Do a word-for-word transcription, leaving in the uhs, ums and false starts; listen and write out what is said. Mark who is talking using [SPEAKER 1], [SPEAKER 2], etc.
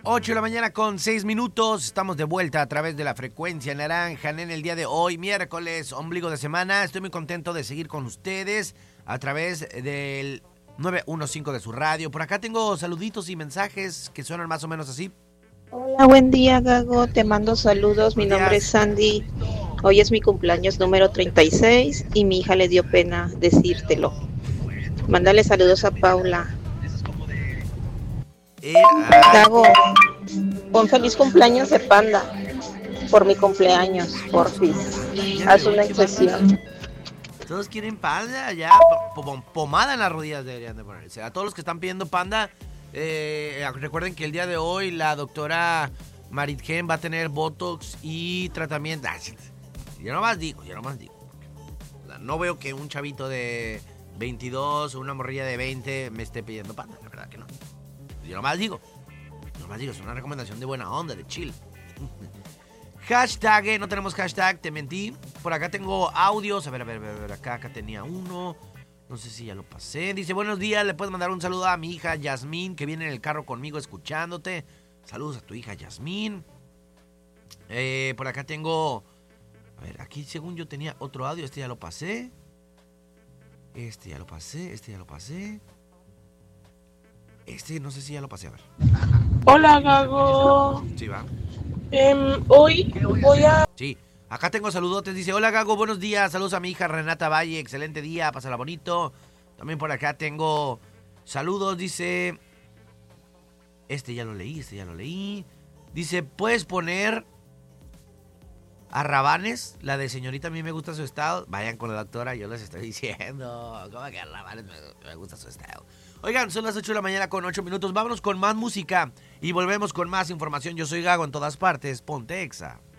[SPEAKER 1] ocho de la mañana con seis minutos. Estamos de vuelta a través de la frecuencia naranja en el día de hoy, miércoles, ombligo de semana. Estoy muy contento de seguir con ustedes a través del nueve uno cinco de su radio. Por acá tengo saluditos y mensajes que suenan más o menos así.
[SPEAKER 2] Hola, buen día, Gago. Te mando saludos. Mi
[SPEAKER 1] Buenos
[SPEAKER 2] nombre
[SPEAKER 1] días.
[SPEAKER 2] es Sandy. Hoy es mi cumpleaños número treinta y seis y mi hija le dio pena decírtelo. Mándale saludos a Paula.
[SPEAKER 1] Eh, ah,
[SPEAKER 2] Gago, pon feliz cumpleaños de Panda por mi cumpleaños, porfis. Haz una excepción.
[SPEAKER 1] todos quieren panda, ya. po- po- Pomada en las rodillas deberían de ponerse. A todos los que están pidiendo panda, eh, recuerden que el día de hoy la doctora Maritgen va a tener botox y tratamiento. Ah, yo nomás digo, yo nomás digo. O sea, no veo que un chavito de veintidós o una morrilla de veinte me esté pidiendo panda, la verdad que no. Yo nomás digo, yo nomás digo, es una recomendación de buena onda, de chill. Hashtag, eh, no tenemos hashtag, te mentí. Por acá tengo audios, a ver, a ver, a ver, a ver, acá, acá tenía uno. No sé si ya lo pasé. Dice, buenos días, le puedes mandar un saludo a mi hija Yasmín, que viene en el carro conmigo escuchándote. Saludos a tu hija Yasmín. Eh, por acá tengo, a ver, aquí según yo tenía otro audio, este ya lo pasé. Este ya lo pasé, este ya lo pasé. Este no sé si ya lo pasé, a ver.
[SPEAKER 3] Hola, Gago.
[SPEAKER 1] Sí, va.
[SPEAKER 3] Em, hoy voy a...
[SPEAKER 1] Sí, acá tengo saludotes. Dice, hola Gago, buenos días. Saludos a mi hija Renata Valle. Excelente día, pásala bonito. También por acá tengo saludos. Dice, este ya lo leí, este ya lo leí. Dice, ¿puedes poner a Rabanes? La de señorita, a mí me gusta su estado. Vayan con la doctora, yo les estoy diciendo. ¿Cómo que a Rabanes me, me gusta su estado? Oigan, son las ocho de la mañana con ocho minutos. Vámonos con más música y volvemos con más información. Yo soy Gago en todas partes. Ponte Exa.